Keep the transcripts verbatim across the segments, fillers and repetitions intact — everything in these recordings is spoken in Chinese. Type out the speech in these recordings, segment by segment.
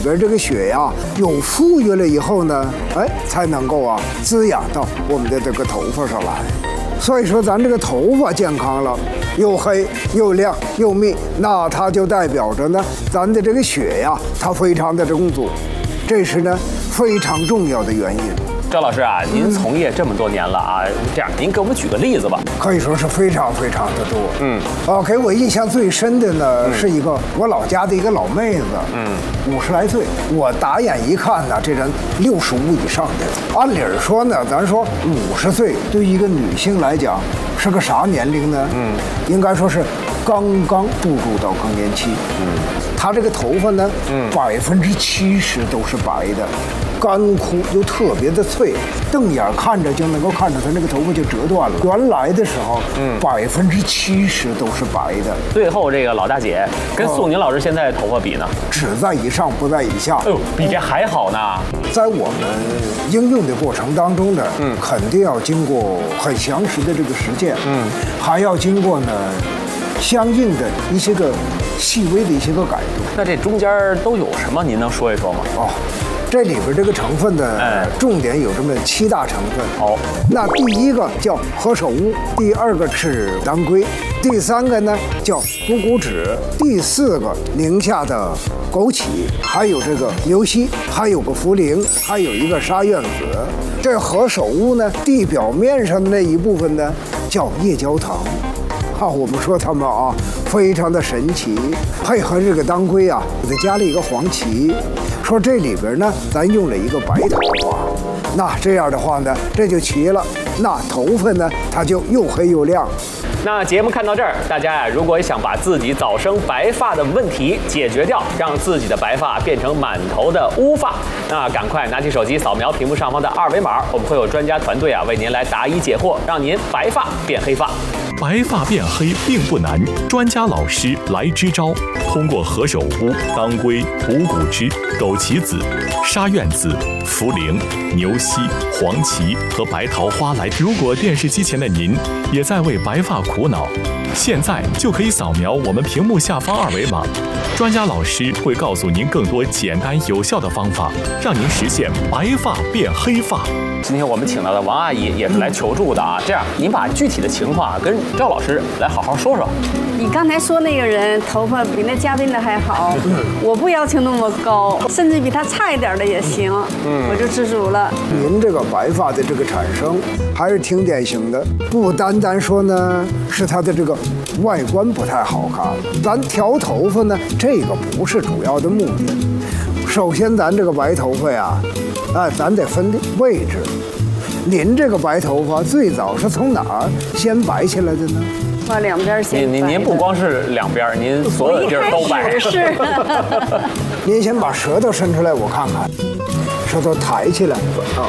边这个血呀有富裕了以后呢，哎，才能够啊滋养到我们的这个头发上来。所以说，咱这个头发健康了，又黑又亮又密，那它就代表着呢，咱的这个血呀，它非常的充足，这是呢非常重要的原因。 赵老师啊，您从业这么多年了啊，这样您给我们举个例子吧。 可以说是非常非常的多。 嗯， 啊，给我印象最深的呢，是一个我老家的一个老妹子，嗯，五十来岁，我打眼一看呢，这人六十五以上的。按理儿说呢，咱说五十岁对于一个女性来讲是个啥年龄呢？嗯，应该说是刚刚步入到更年期。嗯，她这个头发呢，嗯，百分之七十都是白的。干枯又特别的脆，瞪眼看着就能够看出它那个头发就折断了。原来的时候，嗯，百分之七十都是白的。 最后这个老大姐跟宋宁老师现在头发比呢， 只在以上不在以下。 哎呦，比这还好呢。 在我们应用的过程当中呢，嗯，肯定要经过很详实的这个实践，嗯，还要经过呢相应的一些个细微的一些个改动。 那这中间都有什么？您能说一说吗？ 哦。这里边这个成分的重点有这么七大成分。 好， 那第一个叫何首乌，第二个是当归，第三个呢叫补骨脂，第四个宁夏的枸杞，还有这个牛膝，还有个茯苓，还有一个沙苑子。这何首乌呢，地表面上的那一部分呢叫夜焦糖。啊，我们说它们啊非常的神奇，配合这个当归啊，给它加了一个黄芪。说这里边呢，咱用了一个白头发，那这样的话呢，这就齐了。那头发呢，它就又黑又亮。 那节目看到这儿，大家呀，如果想把自己早生白发的问题解决掉，让自己的白发变成满头的乌发，那赶快拿起手机扫描屏幕上方的二维码，我们会有专家团队啊为您来答疑解惑，让您白发变黑发。 白发变黑并不难，专家老师来支招。通过何首乌、当归、补骨脂、枸杞子、沙苑子、茯苓、牛膝、黄芪和白桃花来。如果电视机前的您也在为白发苦恼，现在就可以扫描我们屏幕下方二维码，专家老师会告诉您更多简单有效的方法，让您实现白发变黑发。 今天我们请到的王阿姨也是来求助的啊，这样您把具体的情况跟赵老师来好好说说。 你刚才说那个人头发比那嘉宾的还好，我不要求那么高，甚至比他差一点的也行，嗯，我就知足了。 您这个白发的这个产生还是挺典型的，不单单说呢是他的这个外观不太好看，咱调头发呢这个不是主要的目的。首先咱这个白头发呀，啊，咱得分位置。您这个白头发最早是从哪儿先白起来的呢？ 把两边先白。 您您您不光是两边，您所有地儿都白。 是。 您先把舌头伸出来，我看看，舌头抬起来啊。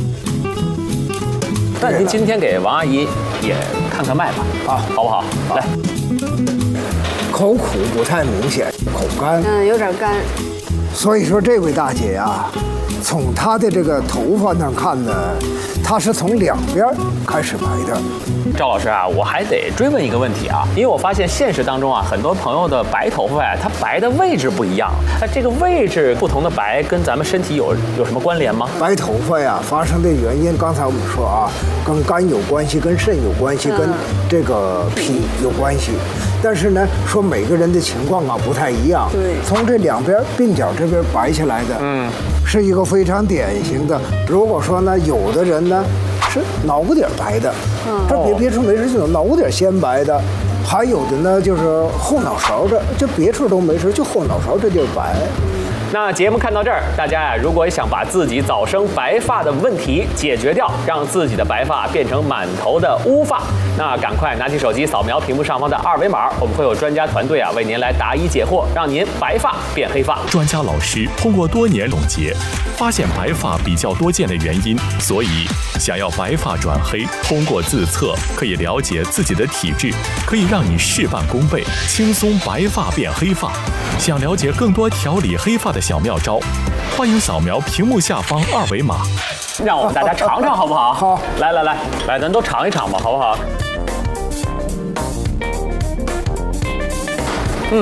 那您今天给王阿姨也看看脉吧，啊，好不好？来， 口苦不太明显，口干， 嗯，有点干。 所以说这位大姐呀，从她的这个头发上看呢，她是从两边开始白的。 赵老师啊，我还得追问一个问题啊，因为我发现现实当中啊，很多朋友的白头发呀，它白的位置不一样。那这个位置不同的白，跟咱们身体有有什么关联吗？ 白头发呀，发生的原因，刚才我们说啊，跟肝有关系，跟肾有关系，跟这个脾有关系。但是呢，说每个人的情况啊不太一样。 对， 从这两边鬓角这边白下来的，嗯，是一个非常典型的。如果说呢，有的人呢是脑瓜顶白的，嗯，这别别处没事，就脑瓜顶先白的，还有的呢就是后脑勺这，这别处都没事，就后脑勺这地儿白。 那节目看到这儿，大家呀，如果想把自己早生白发的问题解决掉，让自己的白发变成满头的乌发，那赶快拿起手机扫描屏幕上方的二维码，我们会有专家团队啊为您来答疑解惑，让您白发变黑发。 专家老师通过多年总结，发现白发比较多见的原因，所以想要白发转黑，通过自测可以了解自己的体质，可以让你事半功倍，轻松白发变黑发。想了解更多调理黑发的小妙招，欢迎扫描屏幕下方二维码， 让我们大家尝尝好不好？ 好， 来来来来，咱都尝一尝吧，好不好？嗯，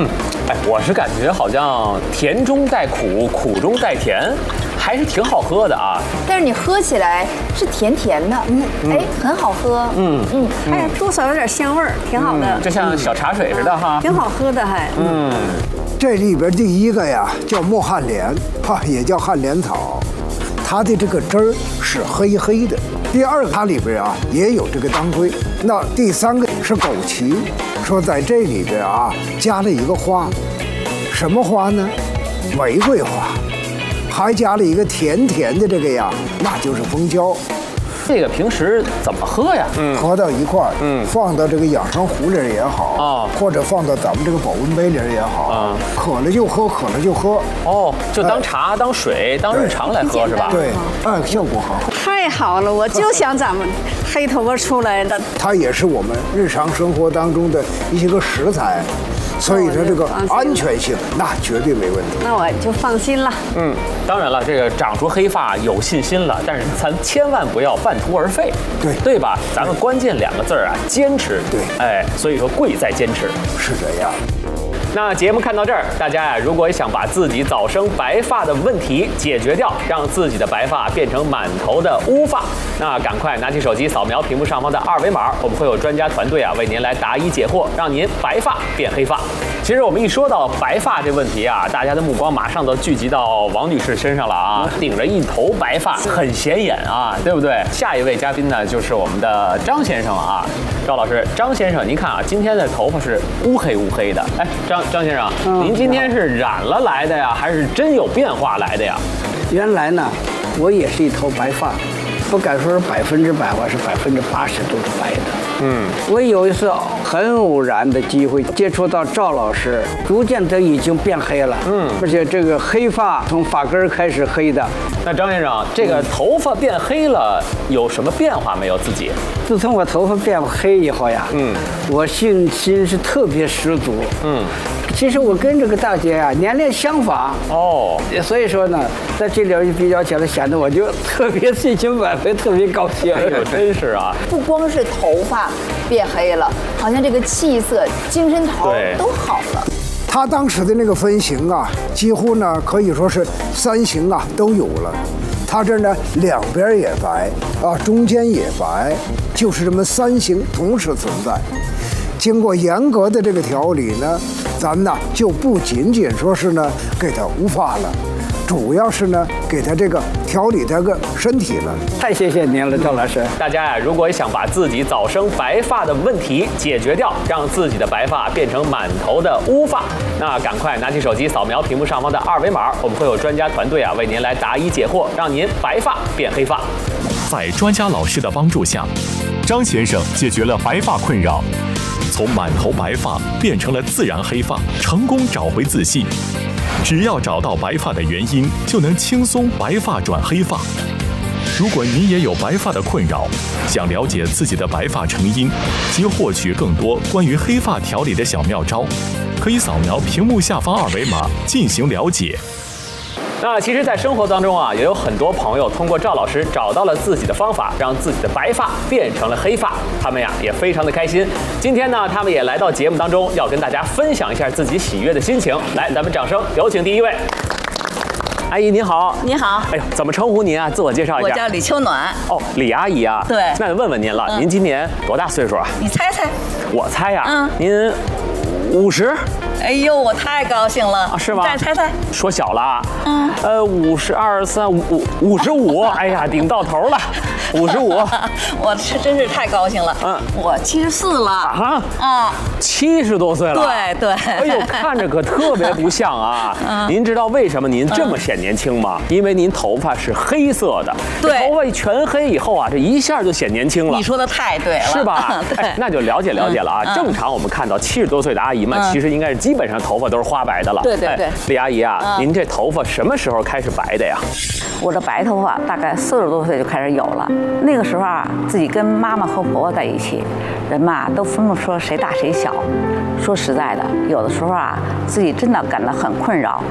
哎，我是感觉好像甜中带苦，苦中带甜，还是挺好喝的啊。 但是你喝起来是甜甜的，嗯，哎，很好喝，嗯嗯，哎，多少有点香味儿，挺好的， 就像小茶水似的哈， 挺好喝的还。 嗯， 这里边第一个呀叫墨旱莲，哈，也叫旱莲草，它的这个汁儿是黑黑的。第二个它里边啊也有这个当归。那第三个是枸杞，说在这里边啊加了一个花，什么花呢？玫瑰花，还加了一个甜甜的这个呀，那就是蜂胶。 这个平时怎么喝呀？ 嗯，合到一块儿，嗯，放到这个养生壶里也好啊，或者放到咱们这个保温杯里也好啊，渴了就喝，渴了就喝。 哦，就当茶、当水、当日常来喝是吧？ 对，哎，效果很好。 太好了，我就想咱们黑头发出来的。 它也是我们日常生活当中的一些个食材。所以它这个安全性那绝对没问题， 那我就放心了。 嗯，当然了，这个长出黑发有信心了，但是咱千万不要半途而废， 对对吧？咱们关键两个字儿啊，坚持。 对， 哎，所以说贵在坚持， 是这样。 那节目看到这儿，大家呀，如果想把自己早生白发的问题解决掉，让自己的白发变成满头的乌发，那赶快拿起手机扫描屏幕上方的二维码，我们会有专家团队啊为您来答疑解惑，让您白发变黑发。其实我们一说到白发这问题啊，大家的目光马上都聚集到王女士身上了啊，顶着一头白发，很显眼啊，对不对？下一位嘉宾呢，就是我们的张先生了啊，赵老师，张先生，您看啊，今天的头发是乌黑乌黑的，哎，张。张先生，您今天是染了来的呀，还是真有变化来的呀？ 原来呢，我也是一头白发，不敢说是百分之百，我是百分之八十都是白的。嗯，我有一次很偶然的机会接触到赵老师，逐渐的已经变黑了。嗯，而且这个黑发从发根开始黑的。 那张先生，这个头发变黑了，有什么变化没有？自己？ 自从我头发变黑以后呀，嗯，我信心是特别十足。嗯。其实我跟这个大姐啊年龄相仿哦，所以说呢，在这里比较起来，显得我就特别信心满分，特别高兴。 哎呦，真是啊！ 不光是头发变黑了，好像这个气色、精神头都好了。 他当时的那个分型啊，几乎呢可以说是三型啊都有了。他这呢两边也白啊，中间也白，就是这么三型同时存在。经过严格的这个调理呢，咱呢就不仅仅说是呢给他乌发了，主要是呢给他这个调理他个身体了。 太谢谢您了，赵老师。 大家呀，如果想把自己早生白发的问题解决掉，让自己的白发变成满头的乌发，那赶快拿起手机扫描屏幕上方的二维码，我们会有专家团队啊为您来答疑解惑，让您白发变黑发。 在专家老师的帮助下，张先生解决了白发困扰，从满头白发变成了自然黑发，成功找回自信。只要找到白发的原因，就能轻松白发转黑发。如果您也有白发的困扰，想了解自己的白发成因及获取更多关于黑发调理的小妙招，可以扫描屏幕下方二维码进行了解。 那其实，在生活当中啊，也有很多朋友通过赵老师找到了自己的方法，让自己的白发变成了黑发。他们呀也非常的开心。今天呢，他们也来到节目当中，要跟大家分享一下自己喜悦的心情。来，咱们掌声有请第一位。阿姨您好。 您好。 哎呦，怎么称呼您啊？自我介绍一下。 我叫李秋暖。 哦，李阿姨啊。 对。 那问问您了，嗯、您今年多大岁数啊？ 你猜猜。 我猜呀。 嗯。 您五十。 哎呦，我太高兴了啊！是吗？ 再猜猜， 说小了啊。 嗯。 呃，五十二三五五五十五，哎呀，顶到头了，五十五。 我是真是太高兴了。嗯。我七十四了。啊啊！七十多岁了。 对对。 哎呦，看着可特别不像啊。嗯。您知道为什么您这么显年轻吗？因为您头发是黑色的。 对。 头发全黑以后啊，这一下就显年轻了。 你说的太对了。 是吧？ 对。 那就了解了解了啊。正常我们看到七十多岁的阿姨们，其实应该是基本上头发都是花白的了。 对对对。 李阿姨啊，您这头发什么时候开始白的呀？ 我这白头发大概四十多岁就开始有了。那个时候啊，自己跟妈妈和婆婆在一起，人嘛都分不出谁大谁小。说实在的，有的时候啊，自己真的感到很困扰，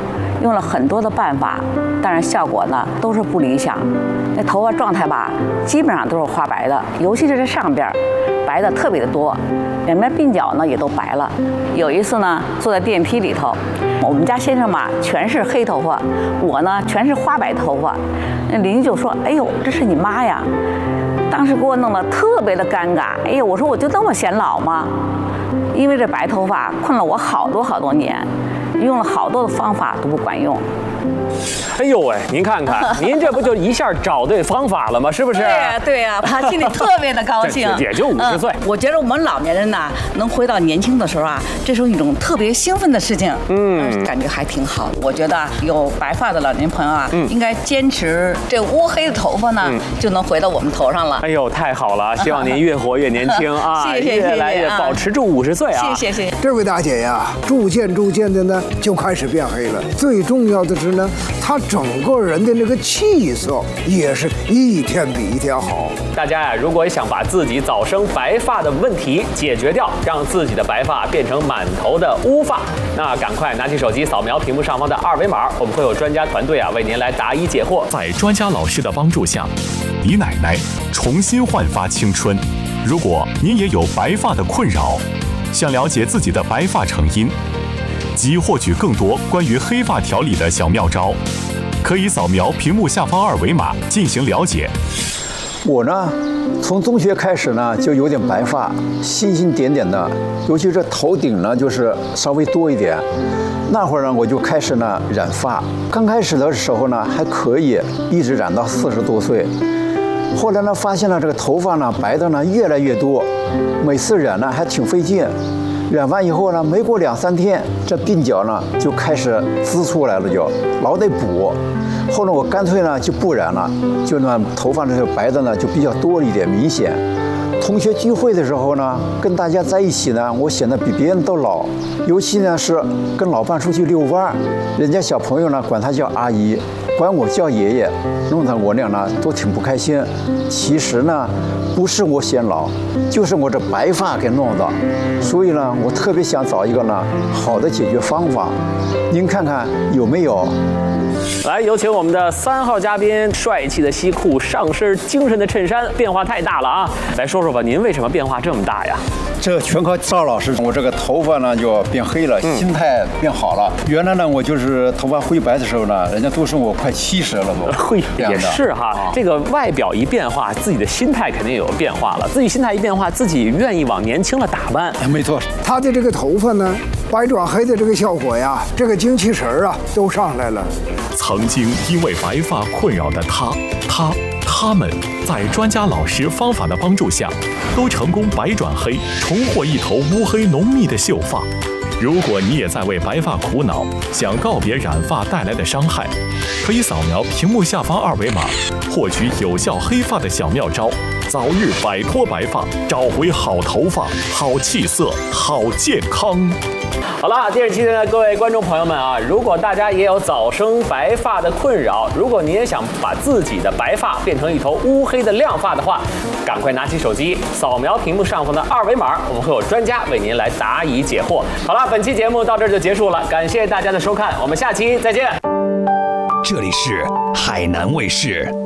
用了很多的办法，但是效果呢都是不理想。那头发状态吧，基本上都是花白的，尤其是这上边白的特别的多，两边鬓角呢也都白了。有一次呢，坐在电梯里头，我们家先生嘛全是黑头发，我呢全是花白头发。那邻居就说：“哎呦，这是你妈呀！”当时给我弄得特别的尴尬。哎呦，我说我就那么显老吗？因为这白头发困了我好多好多年，用了好多的方法都不管用。 哎呦喂，您看看，您这不就一下找对方法了吗？是不是？ 对呀，对呀，他心里特别的高兴。 也就五十岁、 嗯。我觉得我们老年人呐，能回到年轻的时候啊，这是一种特别兴奋的事情。嗯，感觉还挺好。我觉得有白发的老年朋友啊，嗯、应该坚持这乌黑的头发呢，嗯、就能回到我们头上了。 哎呦，太好了！希望您越活越年轻啊， 谢谢越来越保持住五十岁啊！ 谢谢谢谢。 这位大姐呀，逐渐逐渐的呢，就开始变黑了。最重要的是呢，她整个人的那个气色也是一天比一天好。 大家呀，如果想把自己早生白发的问题解决掉，让自己的白发变成满头的乌发，那赶快拿起手机扫描屏幕上方的二维码，我们会有专家团队啊为您来答疑解惑。 在专家老师的帮助下，李奶奶重新焕发青春。如果您也有白发的困扰，想了解自己的白发成因，及获取更多关于黑发调理的小妙招，可以扫描屏幕下方二维码进行了解。 我呢，从中学开始呢，就有点白发，星星点点的，尤其是头顶呢，就是稍微多一点。那会儿呢，我就开始呢染发。刚开始的时候呢，还可以，一直染到四十多岁。后来呢，发现了这个头发呢白的呢越来越多，每次染呢还挺费劲。染完以后呢，没过两三天，这鬓角呢就开始滋出来了，就老得补。后来我干脆呢就不染了，就呢头发这个白的呢就比较多一点，明显。同学聚会的时候呢，跟大家在一起呢，我显得比别人都老。尤其呢是跟老伴出去遛弯，人家小朋友呢管他叫阿姨，管我叫爷爷，弄得我俩呢都挺不开心。其实呢，不是我显老，就是我这白发给弄的。所以呢，我特别想找一个呢好的解决方法，您看看有没有？ 来，有请我们的三号嘉宾，帅气的西裤，上身精神的衬衫，变化太大了啊！来说说吧，您为什么变化这么大呀？ 这全靠赵老师，我这个头发呢就变黑了，嗯、心态变好了。原来呢，我就是头发灰白的时候呢，人家都说我快七十了都。 会也是哈，啊、这个外表一变化，自己的心态肯定也有变化了。自己心态一变化，自己愿意往年轻了打扮。 哎，没错， 他的这个头发呢，白转黑的这个效果呀，这个精气神啊都上来了。 曾经因为白发困扰的他，他。他们在专家老师方法的帮助下，都成功白转黑，重获一头乌黑浓密的秀发。如果你也在为白发苦恼，想告别染发带来的伤害，可以扫描屏幕下方二维码，获取有效黑发的小妙招，早日摆脱白发，找回好头发、好气色、好健康。 好了，电视机的各位观众朋友们啊，如果大家也有早生白发的困扰，如果你也想把自己的白发变成一头乌黑的亮发的话，赶快拿起手机扫描屏幕上方的二维码，我们会有专家为您来答疑解惑。好了，本期节目到这儿就结束了，感谢大家的收看，我们下期再见。 这里是海南卫视。